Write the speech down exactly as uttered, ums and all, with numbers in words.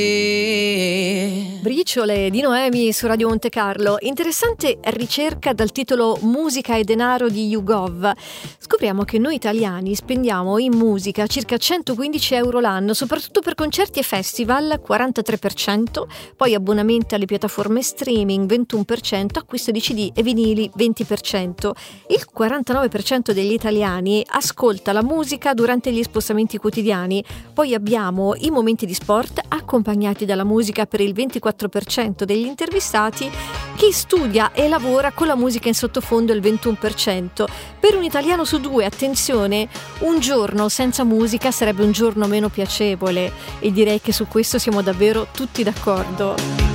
Briciole di Noemi su Radio Monte Carlo. Interessante ricerca dal titolo Musica e denaro di YouGov. Scopriamo che noi italiani spendiamo in musica circa centoquindici euro l'anno, soprattutto per concerti e festival, quarantatré per cento, poi abbonamenti alle piattaforme streaming, ventuno per cento, acquisto di C D e vinili, venti per cento. Il quarantanove per cento degli italiani ascolta la musica durante gli spostamenti quotidiani. Poi abbiamo i momenti di sport accompagnati dalla musica per il ventiquattro per cento degli intervistati, chi studia e lavora con la musica in sottofondo il ventuno per cento. Per un italiano su due, attenzione, un giorno senza musica sarebbe un giorno meno piacevole, e direi che su questo siamo davvero tutti d'accordo.